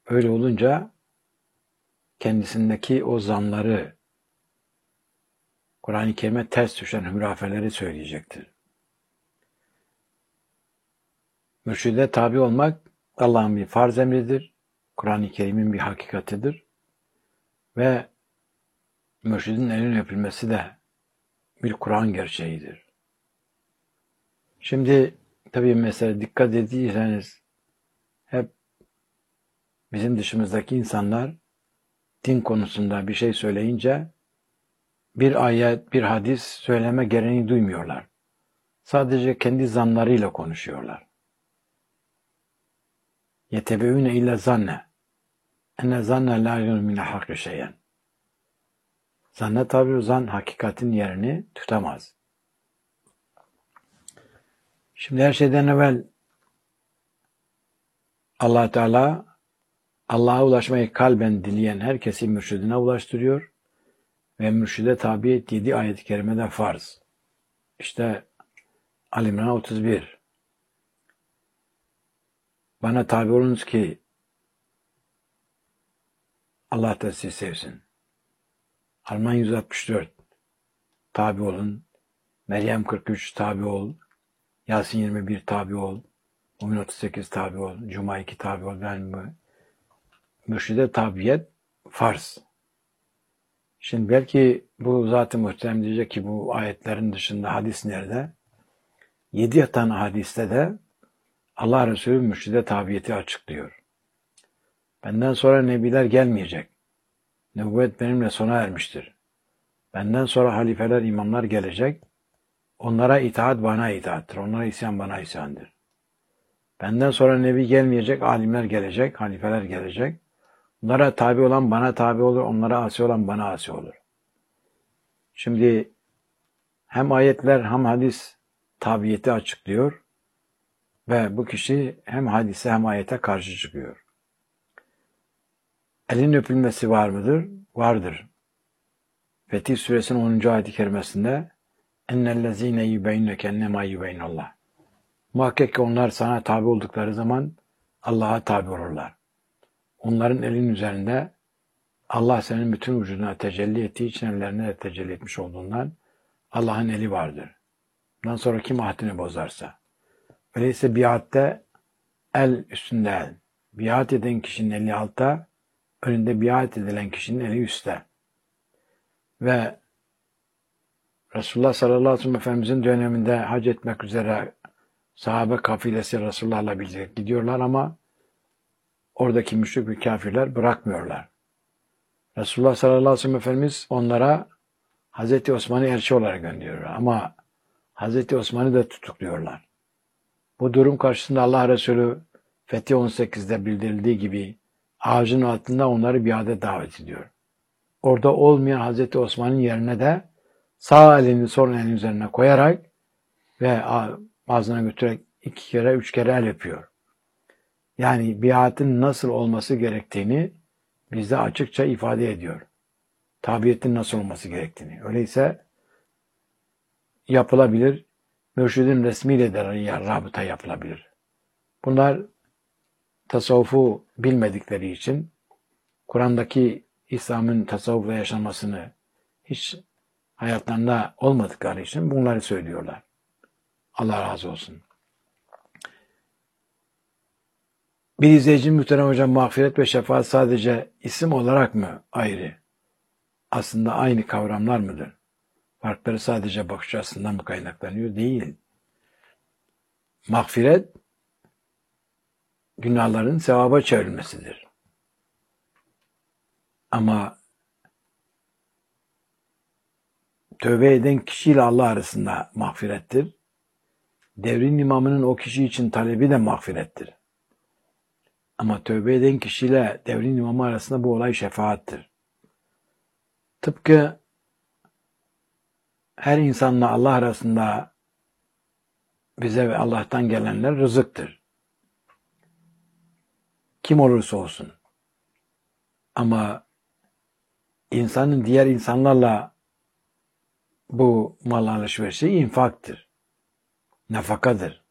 Öyle olunca kendisindeki o zanları, Kur'an-ı Kerim'e ters düşen hurafeleri söyleyecektir. Mürşide tabi olmak Allah'ın bir farz emridir. Kur'an-ı Kerim'in bir hakikatidir. Ve mürşidin elinin öpülmesi de bir Kur'an gerçeğidir. Şimdi tabii mesela dikkat ettiyseniz hep bizim dışımızdaki insanlar din konusunda bir şey söyleyince bir ayet, bir hadis söyleme gereğini duymuyorlar. Sadece kendi zanlarıyla konuşuyorlar. يَتَبِعُونَ اِلَّا zanne. اَنَّ zanne لَا يُغْنِ مِنَ الْحَقِّ شَيْئًا. Zanne tabi zan hakikatin yerini tutamaz. Şimdi her şeyden evvel Allah Teala Allah'a ulaşmayı kalben dileyen herkesi mürşidine ulaştırıyor ve mürşide tabi ettiği ayet-i kerimede farz. İşte Ali İmran 31. Bana tabi olunuz ki Allah da sizi sevsin. Arman 164. Tabi olun. Meryem 43. Tabi ol. Yasin 21. Tabi ol. Mümin 38. Tabi ol. Cuma 2. Tabi ol. Mürşide tabiyet farz. Şimdi belki bu Zat-ı Muhterem diyecek ki bu ayetlerin dışında hadis nerede? 7 tane hadiste de Allah Resulü mürşide tabiyeti açıklıyor. Benden sonra nebiler gelmeyecek. Nübüvvet benimle sona ermiştir. Benden sonra halifeler, imamlar gelecek. Onlara itaat bana itaattır. Onlara isyan bana isyandır. Benden sonra nebi gelmeyecek, alimler gelecek, halifeler gelecek. Onlara tabi olan bana tabi olur, onlara asi olan bana asi olur. Şimdi hem ayetler hem hadis tabiyeti açıklıyor ve bu kişi hem hadise hem ayete karşı çıkıyor. Elin öpülmesi var mıdır? Vardır. Fetih Suresinin 10. ayet-i kerimesinde اَنَّ يُبَيْنُكَ اَنَّمَا يُبَيْنُ اللّٰهِ. Muhakkak ki onlar sana tabi oldukları zaman Allah'a tabi olurlar. Onların elin üzerinde Allah senin bütün vücuduna tecelli ettiği için ellerine de tecelli etmiş olduğundan Allah'ın eli vardır. Bundan sonra kim ahdini bozarsa. Öyleyse biatte el üstünde el. Biat eden kişinin eli altta, önünde biat edilen kişinin eli üstte. Ve Resulullah sallallahu aleyhi ve sellem Efendimizin döneminde hac etmek üzere sahabe kafilesi Resulullah'la birlikte gidiyorlar ama oradaki müşrik ve kafirler bırakmıyorlar. Resulullah sallallahu aleyhi ve sellem Efendimiz onlara Hazreti Osman'ı elçi olarak gönderiyor ama Hazreti Osman'ı da tutukluyorlar. Bu durum karşısında Allah Resulü Fetih 18'de bildirildiği gibi ağacın altında onları biate davet ediyor. Orada olmayan Hazreti Osman'ın yerine de sağ elini sol elinin üzerine koyarak ve ağzına götürerek 2 kere 3 kere el öpüyor. Yani biatın nasıl olması gerektiğini bizde açıkça ifade ediyor. Tabiyetin nasıl olması gerektiğini. Öyleyse yapılabilir. Mürşidin resmiyle de rabıta yapılabilir. Bunlar tasavvufu bilmedikleri için Kur'an'daki İslam'ın tasavvufla yaşanmasını hiç hayatlarında olmadıkları için bunları söylüyorlar. Allah razı olsun. Bir izleyicinin muhterem hocam mağfiret ve şefaat sadece isim olarak mı ayrı? Aslında aynı kavramlar mıdır? Farkları sadece bakış açısından mı kaynaklanıyor? Değil. Mağfiret günahların sevaba çevrilmesidir. Ama tövbe eden kişiyle Allah arasında mağfirettir. Devrin imamının o kişi için talebi de mağfirettir. Ama tövbe eden kişiyle devrin imamı arasında bu olay şefaattir. Tıpkı her insanla Allah arasında bize ve Allah'tan gelenler rızıktır. Kim olursa olsun. Ama insanın diğer insanlarla bu mal alışverişi infaktır. Nafakadır.